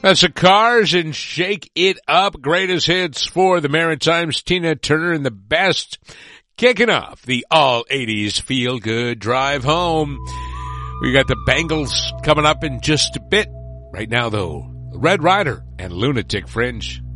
That's the Cars and Shake It Up. Greatest hits for the Maritimes, Tina Turner and the best. Kicking off the all-80s feel-good drive home. We got the Bangles coming up in just a bit. Right now, though, Red Rider and Lunatic Fringe.